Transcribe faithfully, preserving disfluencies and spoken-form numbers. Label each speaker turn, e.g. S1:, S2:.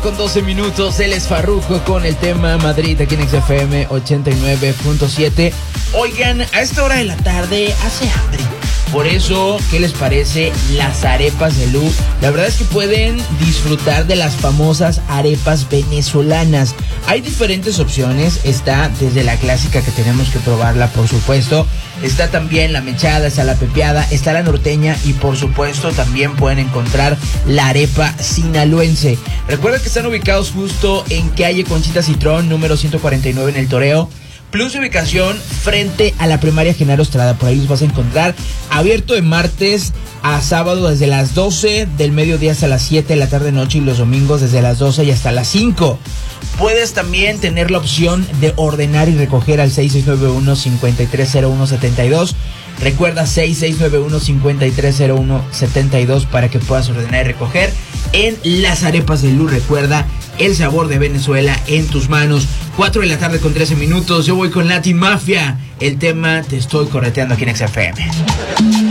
S1: con doce minutos, él es Farruko con el tema Madrid aquí en X F M ochenta y nueve punto siete. Oigan, a esta hora de la tarde hace hambre. Por eso, ¿qué les parece las arepas de Lu? La verdad es que pueden disfrutar de las famosas arepas venezolanas. Hay diferentes opciones. Está desde la clásica, que tenemos que probarla, por supuesto. Está también la mechada, está la pepiada, está la norteña y por supuesto también pueden encontrar la arepa sinaloense. Recuerda que están ubicados justo en calle Conchita Citrón, número ciento cuarenta y nueve en El Toreo. Plus ubicación frente a la primaria Genaro Estrada. Por ahí los vas a encontrar. Abierto de martes a sábado desde las doce del mediodía hasta las siete de la tarde noche, y los domingos desde las doce y hasta las cinco. Puedes también tener la opción de ordenar y recoger al seis seis nueve uno, cinco tres cero uno, siete dos. Recuerda seis seis nueve uno, cinco tres cero uno, siete dos para que puedas ordenar y recoger en las arepas de Lu. Recuerda, el sabor de Venezuela en tus manos. cuatro de la tarde con trece minutos. Yo voy con Latin Mafia. El tema Te Estoy Correteando aquí en X F M.